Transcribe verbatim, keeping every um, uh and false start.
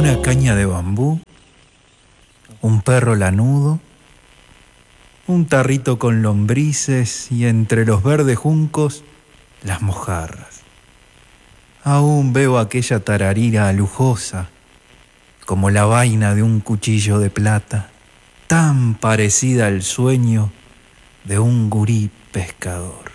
una caña de bambú, un perro lanudo, un tarrito con lombrices y entre los verdes juncos las mojarras. Aún veo aquella tararira lujosa, como la vaina de un cuchillo de plata, tan parecida al sueño de un gurí pescador.